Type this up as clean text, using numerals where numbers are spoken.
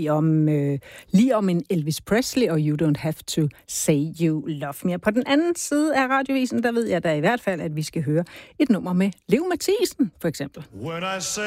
lige om en Elvis Presley og You Don't Have to Say You Love Me. På den anden side af radiovisen, der ved jeg da i hvert fald, at vi skal høre et nummer med Leo Mathisen, for eksempel.